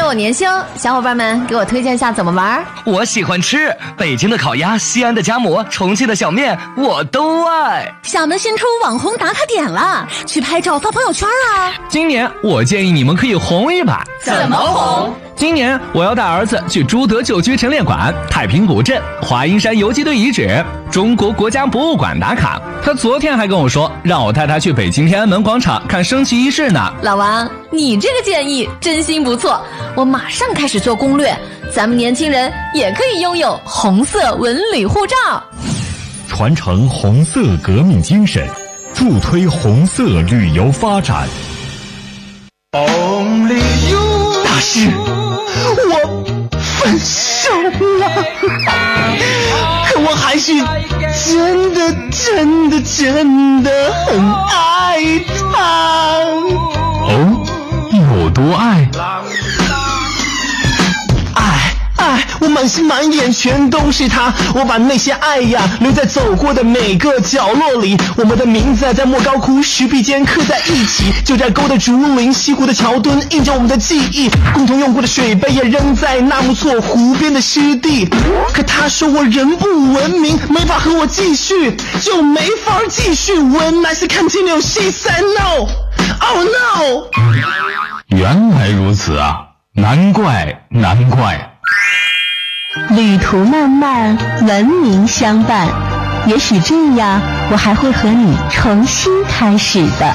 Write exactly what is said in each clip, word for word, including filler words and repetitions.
我年休，小伙伴们给我推荐一下怎么玩。 我喜欢吃北京的烤鸭、西安的夹馍、重庆的小面，我都爱。 厦门新出网红打卡点了，去拍照发朋友圈啊！ 今年我建议你们可以红一把。 怎么红？ 今年我要带儿子去朱德旧区陈列馆、太平古镇、华阴山游击队遗址、中国国家博物馆打卡。他昨天还跟我说，让我带他去北京天安门广场看升旗仪式呢。 老王，你这个建议真心不错，我马上开始做攻略。咱们年轻人也可以拥有红色文旅护照， 传承红色革命精神，助推红色旅游发展。 大师，我分手了，可我还是真的真的真的很爱他。 哦，有多爱？ 爱爱，我满心满眼全都是他，我把那些爱呀留在走过的每个角落里，我们的名字在莫高窟石壁间刻在一起，九寨沟的竹林，西湖的桥墩印着我们的记忆，共同用过的水杯也扔在纳木错湖边的湿地。可他说我人不文明，没法和我继续，就没法继续。When I say continue, she said no. Oh no. 原来如此啊，难怪难怪。 旅途漫漫，文明相伴，也许这样我还会和你重新开始的。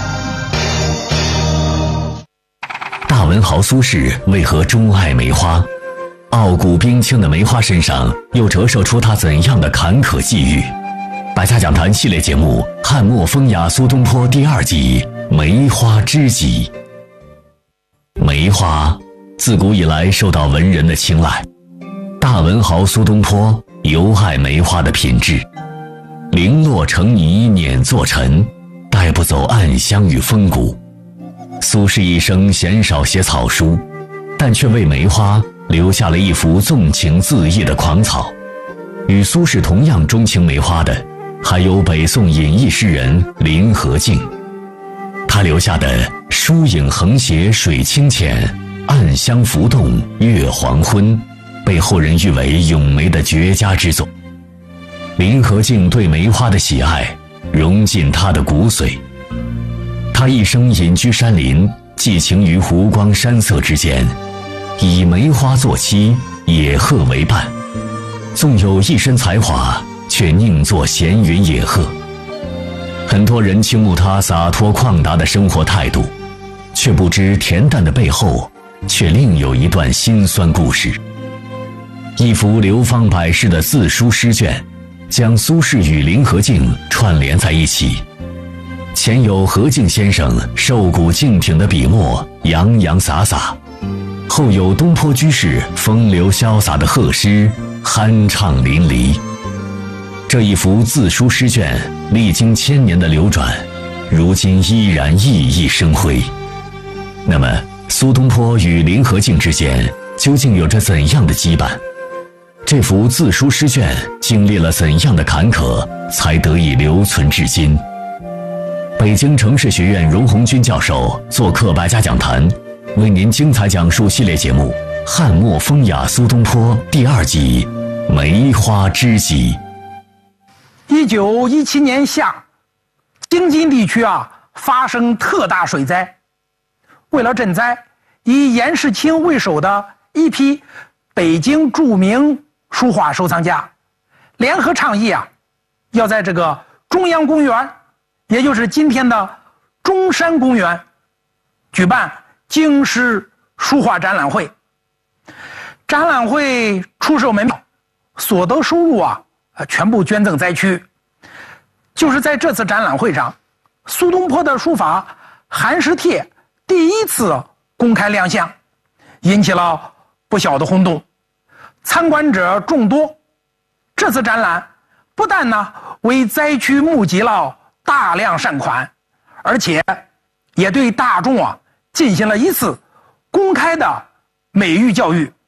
大文豪苏轼为何钟爱梅花？傲骨冰清的梅花身上又折射出他怎样的坎坷际遇？百家讲坛系列节目《汉末风雅苏东坡》第二集《梅花知己》。梅花自古以来受到文人的青睐，大文豪苏东坡尤爱梅花的品质。零落成泥碾作尘，带不走暗香与风骨。苏轼一生鲜少写草书，但却为梅花留下了一幅纵情恣意的狂草。与苏轼同样钟情梅花的，还有北宋隐逸诗人林和靖。他留下的疏影横斜水清浅，暗香浮动月黄昏，被后人誉为咏梅的绝佳之作。林和靖对梅花的喜爱融进他的骨髓，他一生隐居山林，寄情于湖光山色之间，以梅花作妻，野鹤为伴。纵有一身才华，却宁做闲云野鹤。很多人倾慕他洒脱旷达的生活态度，却不知恬淡的背后却另有一段辛酸故事。一幅流芳百世的自书诗卷，将苏轼与林和靖串联在一起。前有和靖先生瘦骨静挺的笔墨洋洋洒洒，后有东坡居士风流潇洒的贺诗酣畅淋漓。这一幅自书诗卷历经千年的流转，如今依然熠熠生辉。那么苏东坡与林和靖之间究竟有着怎样的羁绊？这幅自书诗卷经历了怎样的坎坷，才得以留存至今？北京城市学院荣鸿钧教授做客百家讲坛，为您精彩讲述系列节目《汉末风雅苏东坡》第二集《梅花知己》。 一九一七年夏，京津地区啊发生特大水灾。为了赈灾，以严世清为首的一批北京著名书画收藏家联合倡议啊，要在这个中央公园，也就是今天的中山公园，举办京师书画展览会。展览会出售门票，所得收入啊呃，全部捐赠灾区。就是在这次展览会上，苏东坡的书法《寒食帖》第一次公开亮相，引起了不小的轰动，参观者众多。这次展览不但呢为灾区募集了大量善款，而且也对大众啊进行了一次公开的美育教育。